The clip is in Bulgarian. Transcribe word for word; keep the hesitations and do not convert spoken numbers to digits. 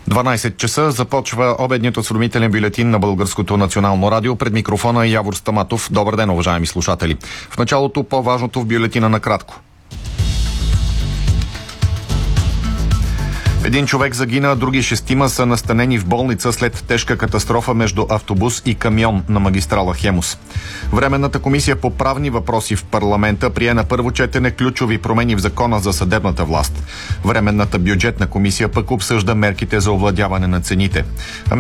дванайсет часа започва обедният осведомителен бюлетин на Българското национално радио. Пред микрофона е Явор Стаматов. Добър ден, уважаеми слушатели. В началото по-важното в бюлетина накратко. Един човек загина, други шестима са настанени в болница след тежка катастрофа между автобус и камион на магистрала Хемус. Временната комисия по правни въпроси в парламента прие на първо четене ключови промени в закона за съдебната власт. Временната бюджетна комисия пък обсъжда мерките за овладяване на цените.